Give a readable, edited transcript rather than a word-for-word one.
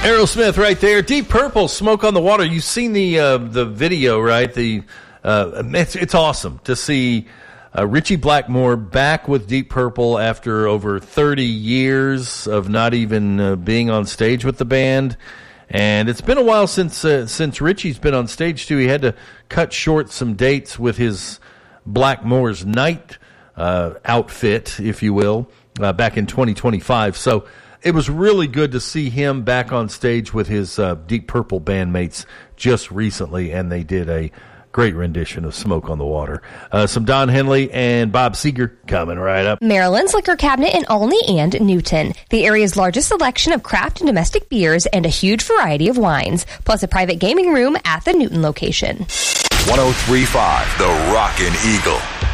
Aerosmith right there. Deep Purple, Smoke on the Water. You've seen the video, right? It's awesome to see Richie Blackmore back with Deep Purple after over 30 years of not even being on stage with the band. And it's been a while since Richie's been on stage, too. He had to cut short some dates with his Blackmore's Night outfit, if you will, back in 2025. So it was really good to see him back on stage with his Deep Purple bandmates just recently, and they did a great rendition of Smoke on the Water. Some Don Henley and Bob Seger coming right up. Maryland's Liquor Cabinet in Olney and Newton. The area's largest selection of craft and domestic beers and a huge variety of wines, plus a private gaming room at the Newton location. 103.5 The Rockin' Eagle.